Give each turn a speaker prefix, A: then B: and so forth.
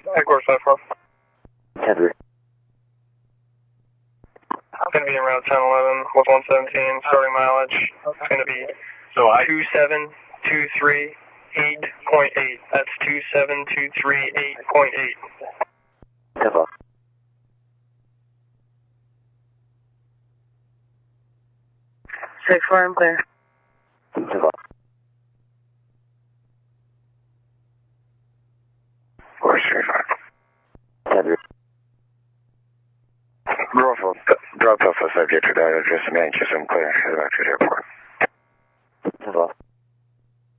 A: Course 54.
B: Tether.
A: Going to be around 1011 with 117 starting mileage. It's going to be 27238.8. That's 27238.8.
B: Tether.
C: Six four, I'm clear.
B: Tether.
A: 435.
B: Tether.
A: Norfolk, drop off the subject to that address in Manchester. I'm clear. Head back to the airport.